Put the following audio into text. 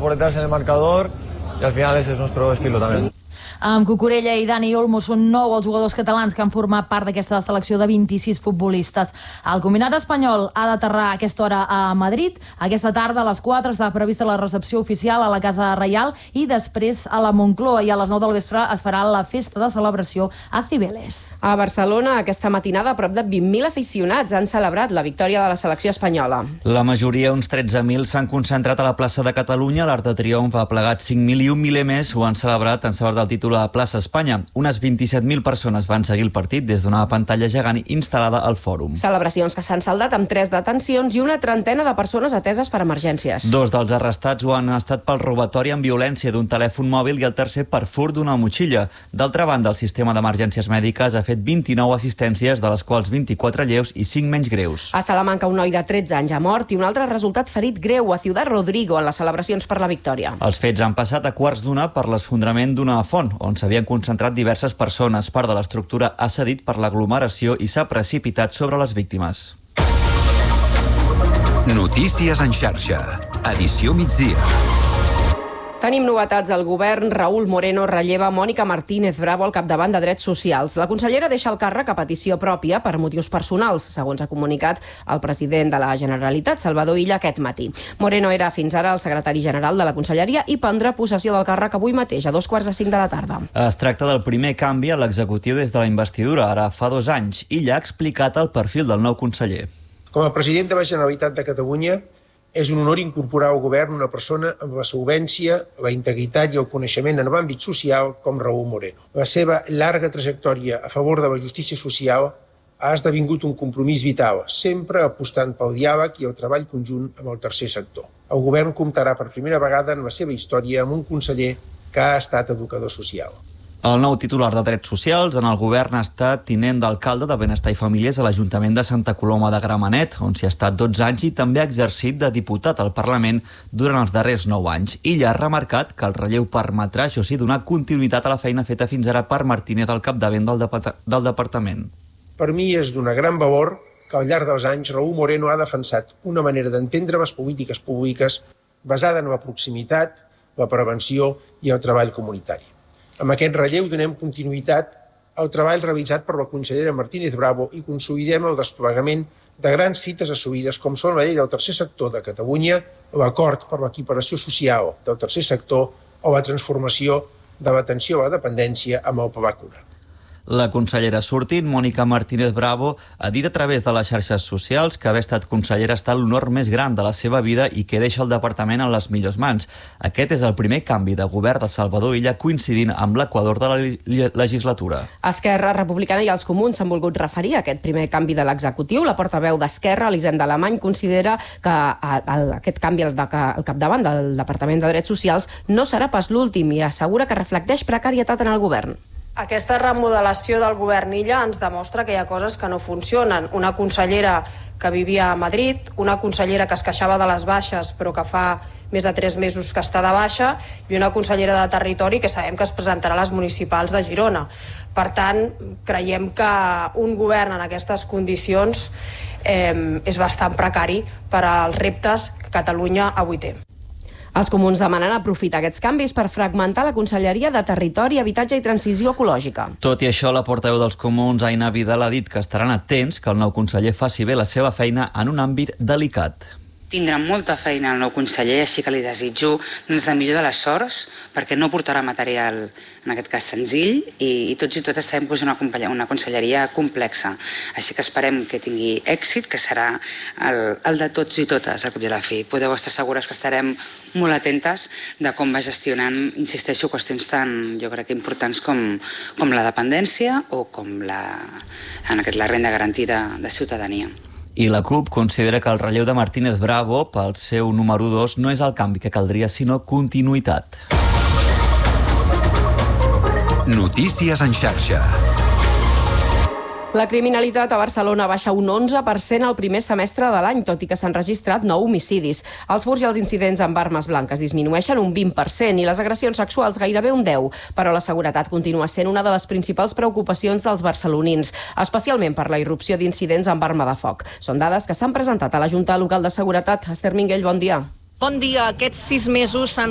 por detrás en el marcador y al final ese es nuestro estilo también. Amb Cucurella i Dani Olmo són 9 els jugadors catalans que han format part d'aquesta selecció de 26 futbolistes. El combinat espanyol ha d'aterrar a aquesta hora a Madrid. Aquesta tarda a les 4 està prevista la recepció oficial a la Casa Reial i després a la Moncloa, i a les 9 del vespre es farà la festa de celebració a Cibeles. A Barcelona, aquesta matinada, prop de 20.000 aficionats han celebrat la victòria de la selecció espanyola. La majoria, uns 13.000, s'han concentrat a la plaça de Catalunya. L'Arc de Triomf ha plegat 5.000 i un miler més ho han celebrat el títol a la plaça Espanya. Unes 27.000 persones van seguir el partit des d'una pantalla gegant instal·lada al fòrum. Celebracions que s'han saldat amb 3 detencions i una trentena de persones ateses per emergències. 2 dels arrestats ho han estat pel robatori amb violència d'un telèfon mòbil i el tercer per furt d'una motxilla. D'altra banda, el sistema d'emergències mèdiques ha fet 29 assistències, de les quals 24 lleus i 5 menys greus. A Salamanca, un noi de 13 anys ha mort i un altre ha resultat ferit greu a Ciudad Rodrigo en les celebracions per la victòria. Els fets han passat a 1:15 per l'esfondrament d'una font, on s'havien concentrat diverses persones. Part de l'estructura ha cedit per l'aglomeració i s'ha precipitat sobre les víctimes. Notícies en xarxa. Edició migdia. Tenim novetats al govern. Raúl Moreno relleva Mònica Martínez Bravo al capdavant de Drets Socials. La consellera deixa el càrrec a petició pròpia per motius personals, segons ha comunicat el president de la Generalitat, Salvador Illa, aquest matí. Moreno era fins ara el secretari general de la Conselleria i prendrà possessió del càrrec avui mateix, a 5:15 de la tarda. Es tracta del primer canvi a l'executiu des de la investidura, ara fa 2 anys. Illa ha explicat el perfil del nou conseller. Com a president de la Generalitat de Catalunya, és un honor incorporar al govern una persona amb la solvència, la integritat i el coneixement en l'àmbit social com Raúl Moreno. La seva llarga trajectòria a favor de la justícia social ha esdevingut un compromís vital, sempre apostant pel diàleg i el treball conjunt amb el tercer sector. El govern comptarà per primera vegada en la seva història amb un conseller que ha estat educador social. El nou titular de Drets Socials en el govern ha estat tinent d'alcalde de Benestar i Famílies a l'Ajuntament de Santa Coloma de Gramenet, on s'hi ha estat 12 anys i també ha exercit de diputat al Parlament durant els darrers 9 anys. Illa ha remarcat que el relleu permetrà, això sí, donar continuïtat a la feina feta fins ara per Martínez al capdavant del departament. Per mi és d'una gran valor que al llarg dels anys Raúl Moreno ha defensat una manera d'entendre les polítiques públiques basada en la proximitat, la prevenció i el treball comunitari. Amb aquest relleu donem continuïtat al treball realitzat per la consellera Martínez Bravo i consolidem el desplegament de grans fites assolides com són la llei del tercer sector de Catalunya, l'acord per l'equiparació social del tercer sector o la transformació de l'atenció a la dependència amb el Pla Cura. La consellera sortint, Mònica Martínez Bravo, ha dit a través de les xarxes socials que haver estat consellera està l'honor més gran de la seva vida i que deixa el departament en les millors mans. Aquest és el primer canvi de govern de Salvador Illa coincidint amb l'equador de la legislatura. Esquerra Republicana i els Comuns s'han volgut referir a aquest primer canvi de l'executiu. La portaveu d'Esquerra, Elisenda Alemany, considera que aquest canvi al capdavant del Departament de Drets Socials no serà pas l'últim i assegura que reflecteix precarietat en el govern. Aquesta remodelació del govern Illa ens demostra que hi ha coses que no funcionen. Una consellera que vivia a Madrid, una consellera que es queixava de les baixes però que fa més de 3 mesos que està de baixa i una consellera de Territori que sabem que es presentarà a les municipals de Girona. Per tant, creiem que un govern en aquestes condicions és bastant precari per als reptes que Catalunya avui té. Els comuns demanen aprofitar aquests canvis per fragmentar la Conselleria de Territori, Habitatge i Transició Ecològica. Tot i això, la portaveu dels Comuns, Aina Vidal, ha dit que estaran atents que el nou conseller faci bé la seva feina en un àmbit delicat. Tindrà molta feina el nou conseller, així que li desitjo la millor de les sorts, perquè no portarà material, en aquest cas senzill, i tots i totes sabem que és una conselleria complexa. Així que esperem que tingui èxit, que serà el de tots i totes, al cap i a la fi. Podeu estar segures que estarem molt atentes de com va gestionant, insisteixo, qüestions tan, jo crec, importants com la dependència o com la renda garantida de ciutadania. I la CUP considera que el relleu de Martínez Bravo pel seu número 2 no és el canvi que caldria, sinó continuïtat. Notícies en xarxa. La criminalitat a Barcelona baixa un 11% al primer semestre de l'any, tot i que s'han registrat 9 homicidis. Els furts i els incidents amb armes blanques disminueixen un 20% i les agressions sexuals gairebé un 10%, però la seguretat continua sent una de les principals preocupacions dels barcelonins, especialment per la irrupció d'incidents amb arma de foc. Són dades que s'han presentat a la Junta Local de Seguretat. Esther Minguell, bon dia. Bon dia. Aquests 6 mesos s'han